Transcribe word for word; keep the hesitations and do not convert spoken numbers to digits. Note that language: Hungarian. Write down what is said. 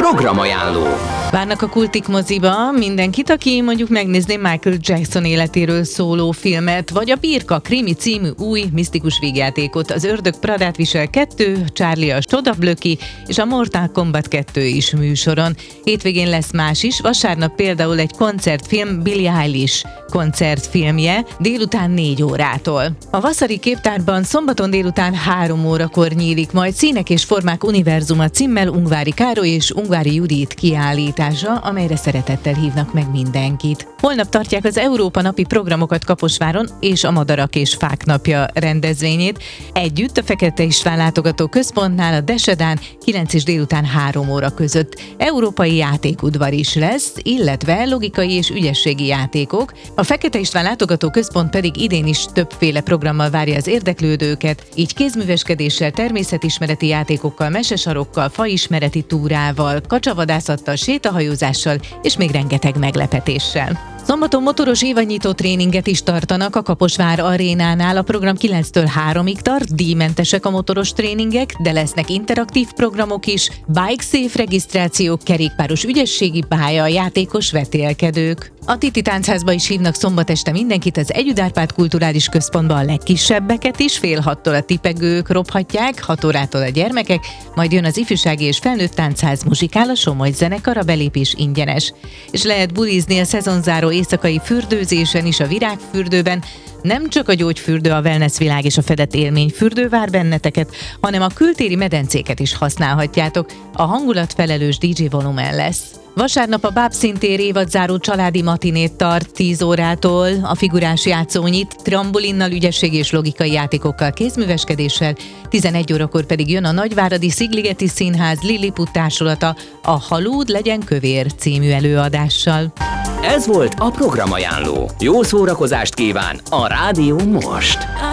Programajánló. Várnak a Kultik moziba mindenkit, aki mondjuk megnézné Michael Jackson életéről szóló filmet, vagy a Birka krimi című új misztikus vígjátékot, az Ördög Pradát visel kettő, Charlie a Csodablöki és a Mortal Kombat kettő is műsoron. Hétvégén lesz más is, vasárnap például egy koncertfilm, Billie Eilish koncertfilmje délután négy órától. A Vasari Képtárban szombaton délután három órakor nyílik majd Színek és formák univerzuma címmel Ungvári Károly és Ungvári Judit kiállítása, amelyre szeretettel hívnak meg mindenkit. Holnap tartják az Európa napi programokat Kaposváron és a Madarak és Fák napja rendezvényét. Együtt a Fekete István látogató központnál a Desedán kilenc és délután három óra között európai játékudvar is lesz, illetve logikai és ügyességi játékok. A Fekete István látogató központ pedig idén is többféle programmal várja az érdeklődőket, így kézműveskedéssel, természetismereti játékokkal, mesesarokkal, faismereti túrával, kacsavadászattal, sétahajózással és még rengeteg meglepetéssel. Szombaton motoros évadnyitó tréninget is tartanak a Kaposvár arénánál. A program kilenctől háromig tart, díjmentesek a motoros tréningek, de lesznek interaktív programok is, bike safe regisztrációk, kerékpáros ügyességi pálya, játékos vetélkedők. A Titi Táncházba is hívnak szombat este mindenkit, az Együtt Árpád Kulturális Központban a legkisebbeket is, fél hattól a tipegők rophatják, hat órától a gyermekek, majd jön az ifjúsági és felnőtt táncház muzsikál, a Somogy zenekar, a belépés ingyenes. És lehet bulizni a szezonzáró éjszakai fürdőzésen is a Virágfürdőben. Nem csak a gyógyfürdő, a wellness világ és a fedett élményfürdő vár benneteket, hanem a kültéri medencéket is használhatjátok. A hangulatfelelős dé dzsé Volumen lesz. Vasárnap a Bábszintér évadzáró családi matinét tart tíz órától, a figurás játszónyit trambolinnal, ügyességi és logikai játékokkal, kézműveskedéssel, tizenegy órakor pedig jön a Nagyváradi Szigligeti Színház Lilliput társulata a Halúd legyen kövér című előadással. Ez volt a Programajánló. Jó szórakozást kíván a Rádió most!